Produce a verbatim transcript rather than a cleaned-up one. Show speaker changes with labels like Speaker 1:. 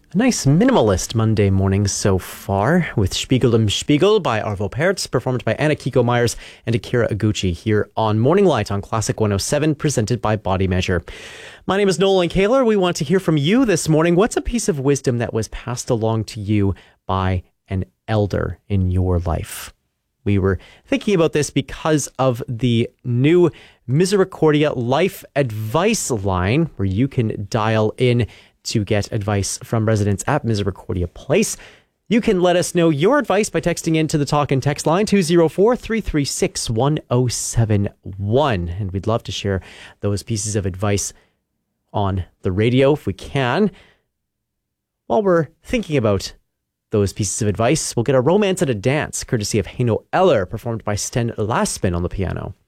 Speaker 1: A nice minimalist Monday morning so far, with Spiegel im Spiegel by Arvo Pärt, performed by Anna Kiko Myers and Akira Iguchi here on Morning Light on Classic one oh seven, presented by Body Measure. My name is Nolan Kaler. We want to hear from you this morning. What's a piece of wisdom that was passed along to you by an elder in your life? We were thinking about this because of the new Misericordia Life Advice line, where you can dial in to get advice from residents at Misericordia Place. You can let us know your advice by texting into the talk and text line two oh four, three three six, one oh seven one. And we'd love to share those pieces of advice on the radio if we can. While we're thinking about those pieces of advice, we'll get a romance at a dance, courtesy of Heino Eller, performed by Sten Laspin on the piano.